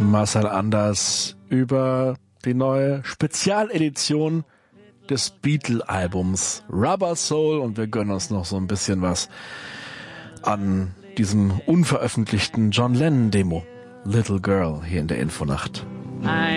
Marcel Anders über die neue Spezialedition des Beatle-Albums Rubber Soul und wir gönnen uns noch so ein bisschen was an diesem unveröffentlichten John Lennon-Demo Little Girl hier in der Infonacht. I